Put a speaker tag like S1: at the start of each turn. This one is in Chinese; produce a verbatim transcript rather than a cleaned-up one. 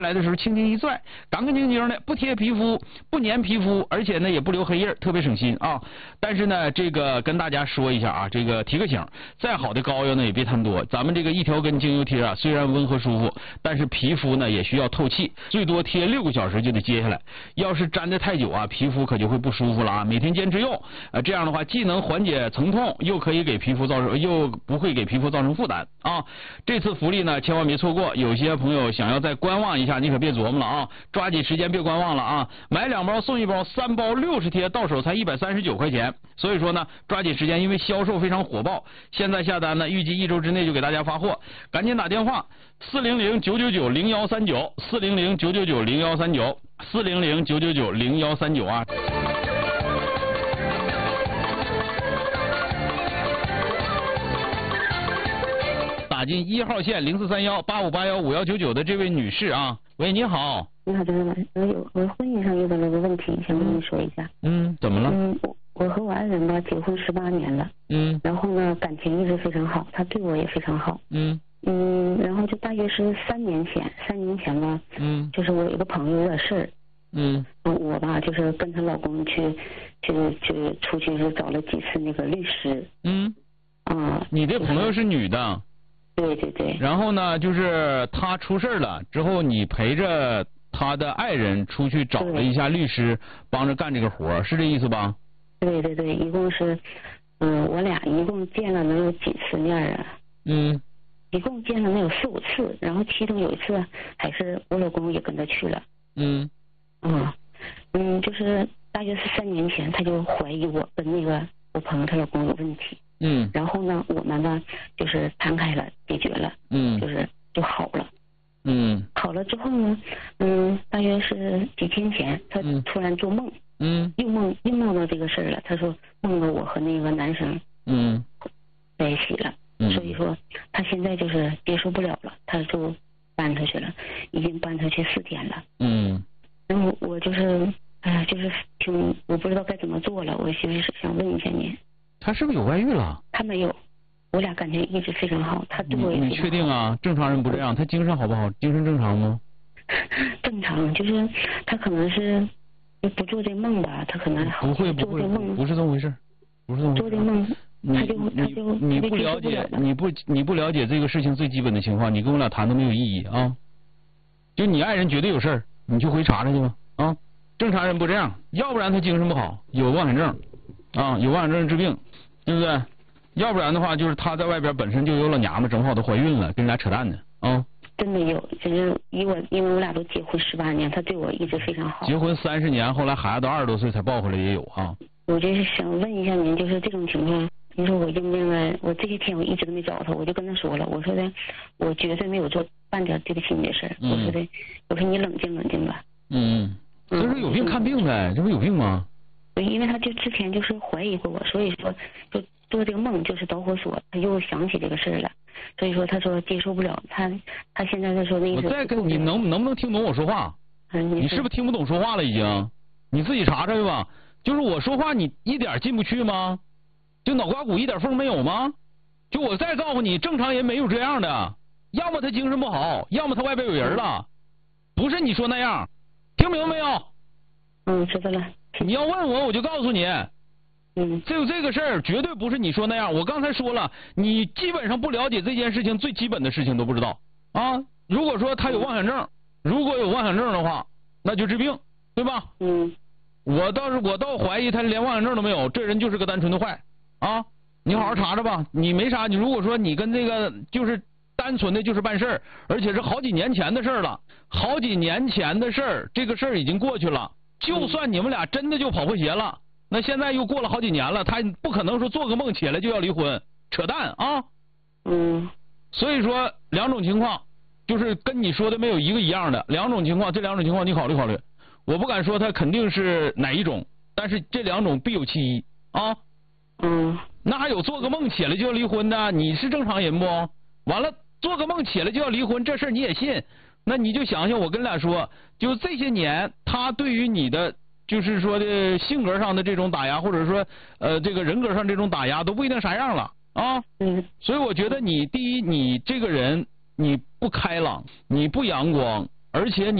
S1: 来的时候轻轻一拽，干干净净的，不贴皮肤，不粘皮肤，而且呢也不留黑印，特别省心啊。但是呢，这个跟大家说一下啊，这个提个醒，再好的膏药呢也别贪多。咱们这个一条根精油贴啊，虽然温和舒服，但是皮肤呢也需要透气，最多贴六个小时就得揭下来。要是粘得太久啊，皮肤可就会不舒服了啊。每天坚持用啊，这样的话既能缓解疼痛，又可以给皮肤造成，又不会给皮肤造成负担啊。这次福利呢千万别错过，有些朋友想要再观望一下。你可别琢磨了啊，抓紧时间别观望了啊！买两包送一包，三包六十贴，到手才一百三十九块钱。所以说呢，抓紧时间，因为销售非常火爆，现在下单呢，预计一周之内就给大家发货，赶紧打电话四零零九九九零幺三九四零零九九九零幺三九四零零九九九零幺三九啊！打进一号线零四三幺八五八幺五幺九九的这位女士啊，喂，你好。
S2: 你好，主持人，我有我婚姻上遇到了个问题，想跟你说一下。
S1: 嗯，怎么了？
S2: 嗯，我我和我爱人吧结婚十八年了。
S1: 嗯。
S2: 然后呢，感情一直非常好，他对我也非常好。
S1: 嗯。
S2: 嗯，然后就大约是三年前，三年前吧。
S1: 嗯。
S2: 就是我有个朋友有点事儿。
S1: 嗯。
S2: 我吧就是跟她老公去去去出去是找了几次那个律师。
S1: 嗯。
S2: 啊。
S1: 你这朋友是女的。
S2: 对对对。
S1: 然后呢，就是他出事了之后，你陪着他的爱人出去找了一下律师，帮着干这个活，是这意思吧？
S2: 对对对，一共是，嗯，我俩一共见了能有几次面啊？
S1: 嗯。
S2: 一共见了能有四五次，然后其中有一次还是我老公也跟着去了。
S1: 嗯。
S2: 嗯嗯，就是大约是三年前，他就怀疑我跟那个我朋友她老公有问题。
S1: 嗯，
S2: 然后呢，我们呢就是摊开了，解决了，
S1: 嗯，
S2: 就是就好了，
S1: 嗯，
S2: 好了之后呢，嗯，大约是几天前，他突然做梦，
S1: 嗯，
S2: 又梦又梦到这个事儿了，他说梦到我和那个男生，
S1: 嗯，
S2: 在一起了，
S1: 嗯，
S2: 所以说他现在就是接受不了了，他就搬出去了，已经搬出去四天了，
S1: 嗯，
S2: 然后我就是，哎呀，就是挺我不知道该怎么做了，我就是想问一下您。
S1: 他是不是有外遇了？
S2: 他没有，我俩感情一直非常好，他对我也
S1: 你你确定啊？正常人不这样，他精神好不好？精神正常吗？
S2: 正常，就是他可能是不做这梦吧，他可能
S1: 不会不会，不是这么回事，不是这么回事。
S2: 做这梦，他就他就
S1: 你不了解，你不你不了解这个事情最基本的情况，你跟我俩谈都没有意义啊。就你爱人绝对有事儿，你就回去查查去吧啊。正常人不这样，要不然他精神不好，有妄想症啊，有妄想症治病。对不对？要不然的话，就是他在外边本身就有老娘们，正好都怀孕了，跟人家扯淡呢啊！
S2: 真没有，就是以我，因为我俩都结婚十八年，他对我一直非常好。
S1: 结婚三十年，后来孩子都二十多岁才抱回来也有啊。
S2: 我就是想问一下您，就是这种情况，你说我应不应该？我这些天我一直都没找他，我就跟他说了，我说的，我绝对没有做半点对不起你的事儿。
S1: 嗯、
S2: 我说的，我说你冷静冷静吧。
S1: 嗯，就是有病看病呗，这不有病吗？
S2: 因为他就之前就是怀疑过我，所以说就做这个梦就是导火索，他又想起这个事儿了，所以说他说接受不了，他他现在在说那意思。
S1: 我再跟你能能不能听懂我说话？
S2: 嗯，
S1: 你是不是听不懂说话了已经？你自己查查去吧。就是我说话你一点进不去吗？就脑瓜骨一点缝没有吗？就我再告诉你，正常人没有这样的，要么他精神不好，要么他外边有人了，不是你说那样，听明白没有？
S2: 嗯，知道了。
S1: 你要问我，我就告诉你，
S2: 嗯，
S1: 就这个事儿绝对不是你说那样。我刚才说了，你基本上不了解这件事情最基本的事情都不知道啊。如果说他有妄想症，如果有妄想症的话，那就治病，对吧？
S2: 嗯，
S1: 我倒是我倒怀疑他连妄想症都没有，这人就是个单纯的坏啊。你好好查查吧，你没啥。你如果说你跟这个就是单纯的就是办事儿，而且是好几年前的事儿了，好几年前的事儿，这个事儿已经过去了。就算你们俩真的就跑破鞋了，那现在又过了好几年了，他不可能说做个梦起来就要离婚，扯淡啊！
S2: 嗯，
S1: 所以说两种情况，就是跟你说的没有一个一样的两种情况，这两种情况你考虑考虑。我不敢说他肯定是哪一种，但是这两种必有其一啊。
S2: 嗯，
S1: 那还有做个梦起来就要离婚的？你是正常人不？完了，做个梦起来就要离婚，这事儿你也信？那你就想想，我跟俩说，就这些年，他对于你的就是说的性格上的这种打压，或者说呃这个人格上这种打压，都不一定啥样了啊。
S2: 嗯。
S1: 所以我觉得你第一，你这个人你不开朗，你不阳光， 而且你。